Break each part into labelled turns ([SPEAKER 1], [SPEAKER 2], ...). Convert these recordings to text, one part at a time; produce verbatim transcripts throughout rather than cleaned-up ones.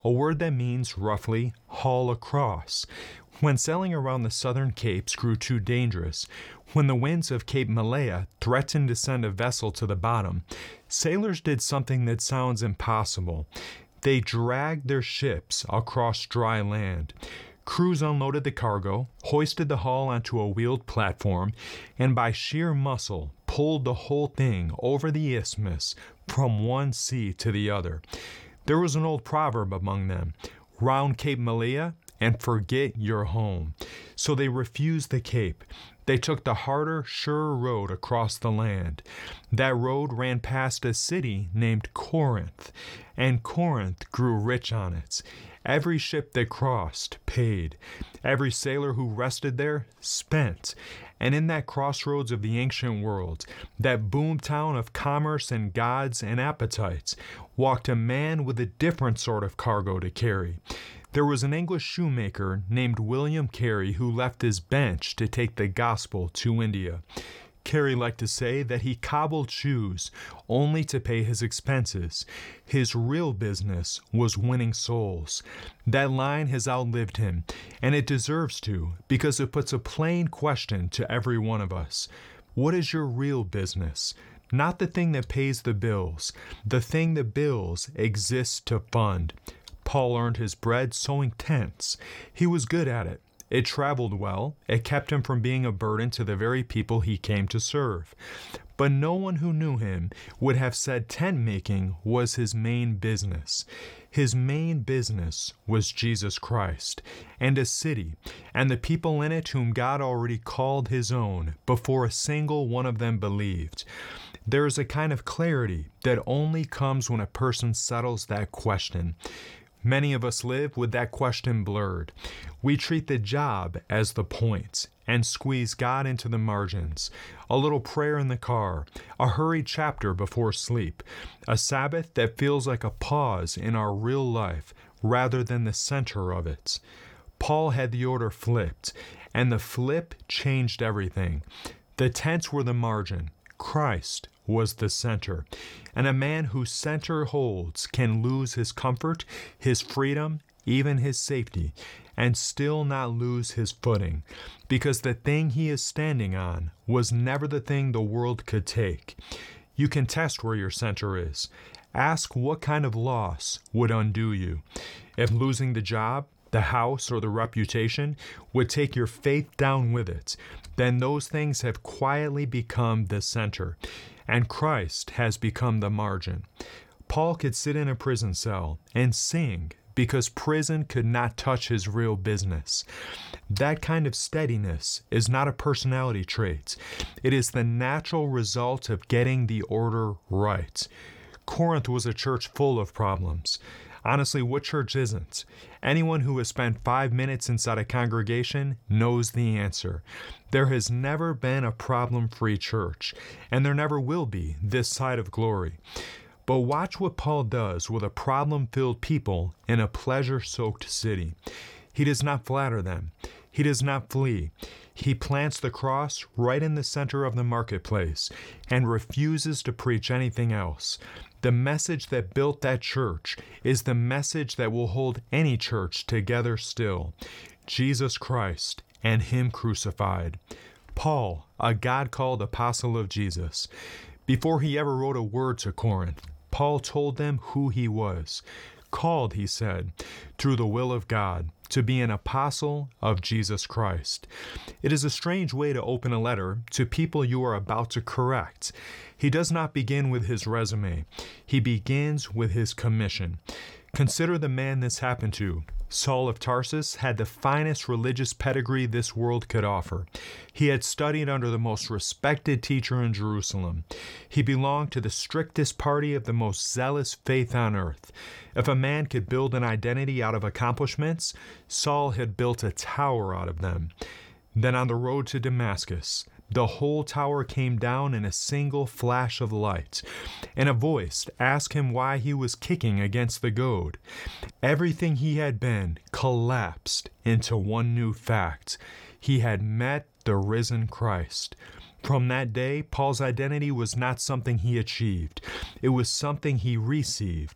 [SPEAKER 1] a word that means roughly haul across. When sailing around the southern capes grew too dangerous, when the winds of Cape Malea threatened to send a vessel to the bottom, sailors did something that sounds impossible. They dragged their ships across dry land. Crews unloaded the cargo, hoisted the hull onto a wheeled platform, and by sheer muscle pulled the whole thing over the isthmus from one sea to the other. There was an old proverb among them, round Cape Malea and forget your home. So they refused the Cape. They took the harder, surer road across the land. That road ran past a city named Corinth, and Corinth grew rich on it. Every ship that crossed paid. Every sailor who rested there spent. And in that crossroads of the ancient world, that boom town of commerce and gods and appetites, walked a man with a different sort of cargo to carry. There was an English shoemaker named William Carey who left his bench to take the gospel to India. Carey liked to say that he cobbled shoes only to pay his expenses. His real business was winning souls. That line has outlived him, and it deserves to, because it puts a plain question to every one of us. What is your real business? Not the thing that pays the bills, the thing the bills exist to fund. Paul earned his bread sewing tents. He was good at it. It traveled well. It kept him from being a burden to the very people he came to serve. But no one who knew him would have said tent making was his main business. His main business was Jesus Christ, and a city, and the people in it whom God already called his own before a single one of them believed. There is a kind of clarity that only comes when a person settles that question. Many of us live with that question blurred. We treat the job as the point and squeeze God into the margins. A little prayer in the car, a hurried chapter before sleep, a Sabbath that feels like a pause in our real life rather than the center of it. Paul had the order flipped, and the flip changed everything. The tents were the margin. Christ was the center. And a man whose center holds can lose his comfort, his freedom, even his safety, and still not lose his footing, because the thing he is standing on was never the thing the world could take. You can test where your center is. Ask what kind of loss would undo you. If losing the job, the house, or the reputation would take your faith down with it, then those things have quietly become the center, and Christ has become the margin. Paul could sit in a prison cell and sing because prison could not touch his real business. That kind of steadiness is not a personality trait. It is the natural result of getting the order right. Corinth was a church full of problems. Honestly, what church isn't? Anyone who has spent five minutes inside a congregation knows the answer. There has never been a problem-free church, and there never will be this side of glory. But watch what Paul does with a problem-filled people in a pleasure-soaked city. He does not flatter them. He does not flee. He plants the cross right in the center of the marketplace and refuses to preach anything else. The message that built that church is the message that will hold any church together still. Jesus Christ and Him crucified. Paul, a God-called apostle of Jesus. Before he ever wrote a word to Corinth, Paul told them who he was. Called, he said, through the will of God, to be an apostle of Jesus Christ. It is a strange way to open a letter to people you are about to correct. He does not begin with his resume. He begins with his commission. Consider the man this happened to. Saul of Tarsus had the finest religious pedigree this world could offer. He had studied under the most respected teacher in Jerusalem. He belonged to the strictest party of the most zealous faith on earth. If a man could build an identity out of accomplishments, Saul had built a tower out of them. Then on the road to Damascus, the whole tower came down in a single flash of light, and a voice asked him why he was kicking against the goad. Everything he had been collapsed into one new fact. He had met the risen Christ. From that day, Paul's identity was not something he achieved. It was something he received.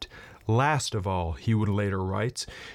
[SPEAKER 1] Last of all, he would later write,